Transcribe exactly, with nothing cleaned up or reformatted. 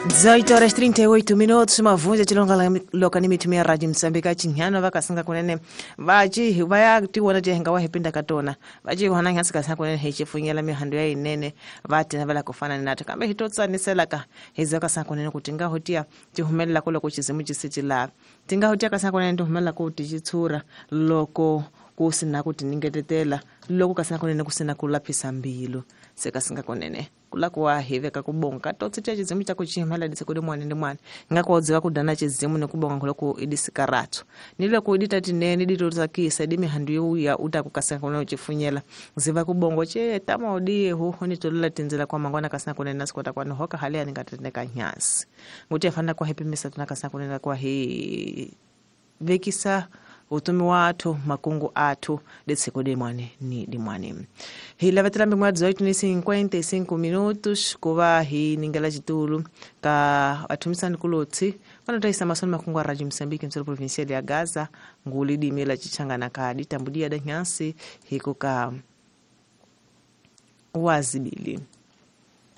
dezoito horas e trinta e oito minutos, mavunja chilonga loka nimitumia radio Msambika chinyano vakasinga kunene vachi vaya tiwona jehenga wahipinda katona vachi wana nyansi kasanga kunene hechifunyela mihando ya inene vati na vela kufana nata kambe hitotsa niselaka hizo kasanga kunene kutinga hotia tihumelela kule kuchizimu chisitila tinga hotia kasanga kunene tihumelela kuti chitsura loko kusina kuti ningetetela loko kasanga kunene kusina kulapisa mbilu sekasinga kunene kula kwa hive kakubonga totsitia chizimu chako chimala disekode mwana ndi mwana ngako odziwa kudana chizimu nekubonga ngoloko idisikaratu nile kuidita tinene ditotsakisa dimi handu ya utakukasanga kunene chifunyela ziva kubongo che tama odie ho honitolela tinzela kwa mangwana kasanga kunene nasikota kwa nohoka hali ya ningatendeka nyasi nguti afanda kwa hepi misa tunakasanga kunene kwa hii vekisa utumi watu makungu atu detsekode mwane ni di mwane hila vetelambi mwa dezoito ni cinquenta e cinco minutos kuva hi ningela chitulu ka atumisa nikuloti wana taisa masoni makungu a radio Msambiki msoro provincial ya Gaza nguli di mela chichangana ka ditambudia da nyansi hiko ka wazibili